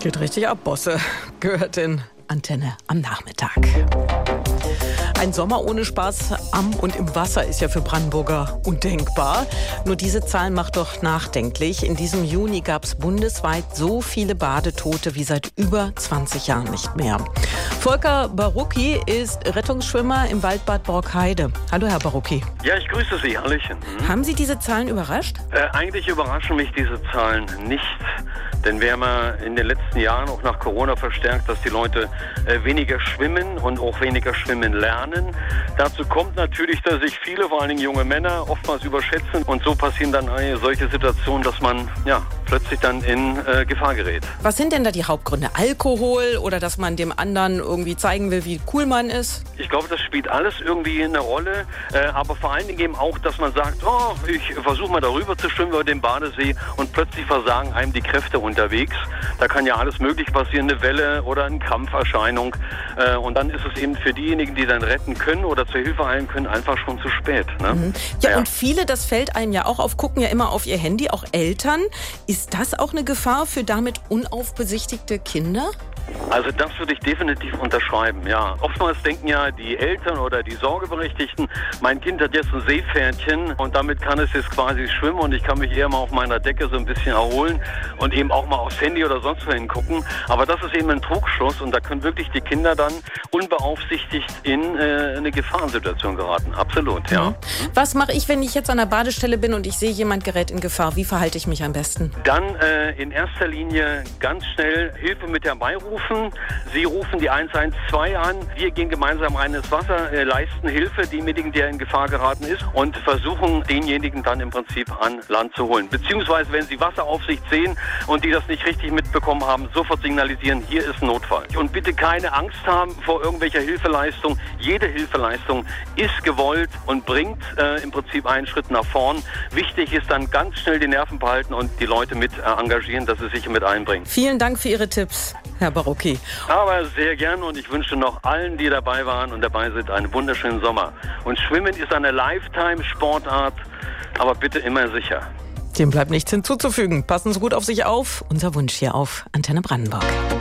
Geht richtig ab, Bosse. Gehört in Antenne am Nachmittag. Ein Sommer ohne Spaß am und im Wasser ist ja für Brandenburger undenkbar. Nur diese Zahl macht doch nachdenklich. In diesem Juni gab es bundesweit so viele Badetote wie seit über 20 Jahren nicht mehr. Volker Barucki ist Rettungsschwimmer im Waldbad Borkheide. Hallo, Herr Barucki. Ja, ich grüße Sie. Hallöchen. Haben Sie diese Zahlen überrascht? Eigentlich überraschen mich diese Zahlen nicht. Denn wir haben ja in den letzten Jahren auch nach Corona verstärkt, dass die Leute weniger schwimmen und auch weniger schwimmen lernen. Dazu kommt natürlich, dass sich viele, vor allen Dingen junge Männer, oftmals überschätzen. Und so passieren dann solche Situationen, dass man plötzlich dann in Gefahr gerät. Was sind denn da die Hauptgründe? Alkohol oder dass man dem anderen irgendwie zeigen will, wie cool man ist? Ich glaube, das spielt alles irgendwie eine Rolle. Aber vor allen Dingen eben auch, dass man sagt, ich versuche mal darüber zu schwimmen über den Badesee und plötzlich versagen einem die Kräfte unterwegs. Da kann ja alles möglich passieren, eine Welle oder eine Krampferscheinung. Und dann ist es eben für diejenigen, die dann retten können oder zur Hilfe eilen können, einfach schon zu spät. Ne? Mhm. Ja, und viele, das fällt einem ja auch auf, gucken ja immer auf ihr Handy, auch Eltern. Ist das auch eine Gefahr für damit unaufbesichtigte Kinder? Also das würde ich definitiv unterschreiben, ja. Oftmals denken ja die Eltern oder die Sorgeberechtigten, mein Kind hat jetzt ein Seepferdchen und damit kann es jetzt quasi schwimmen und ich kann mich eher mal auf meiner Decke so ein bisschen erholen und eben auch mal aufs Handy oder sonst wohin gucken. Aber das ist eben ein Trugschluss und da können wirklich die Kinder dann unbeaufsichtigt in eine Gefahrensituation geraten. Absolut, ja. Mhm. Was mache ich, wenn ich jetzt an der Badestelle bin und ich sehe, jemand gerät in Gefahr? Wie verhalte ich mich am besten? Dann in erster Linie ganz schnell Hilfe mit herbeirufen. Sie rufen die 112 an. Wir gehen gemeinsam rein ins Wasser, leisten Hilfe demjenigen, der in Gefahr geraten ist und versuchen, denjenigen dann im Prinzip an Land zu holen. Beziehungsweise, wenn Sie Wasseraufsicht sehen und die das nicht richtig mitbekommen haben, sofort signalisieren, hier ist ein Notfall. Und bitte keine Angst haben vor irgendwelcher Hilfeleistung. Jede Hilfeleistung ist gewollt und bringt im Prinzip einen Schritt nach vorn. Wichtig ist dann ganz schnell die Nerven behalten und die Leute mit engagieren, dass sie sich mit einbringen. Vielen Dank für Ihre Tipps, Herr Barucki. Aber sehr gern und ich wünsche noch allen, die dabei waren und dabei sind, einen wunderschönen Sommer. Und Schwimmen ist eine Lifetime-Sportart, aber bitte immer sicher. Dem bleibt nichts hinzuzufügen. Passen Sie gut auf sich auf. Unser Wunsch hier auf Antenne Brandenburg.